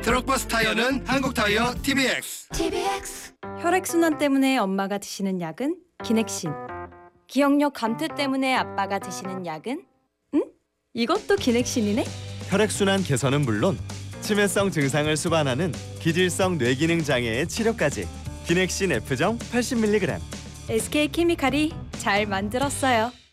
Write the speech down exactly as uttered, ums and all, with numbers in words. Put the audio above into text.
트럭버스 타이어는 한국타이어 티비엑스. 티비엑스. 혈액순환 때문에 엄마가 드시는 약은 기넥신. 기억력 감퇴 때문에 아빠가 드시는 약은? 응? 이것도 기넥신이네? 혈액순환 개선은 물론 치매성 증상을 수반하는 기질성 뇌기능 장애의 치료까지. 기넥신 F정 팔십 밀리그램. 에스케이케미칼이 잘 만들었어요.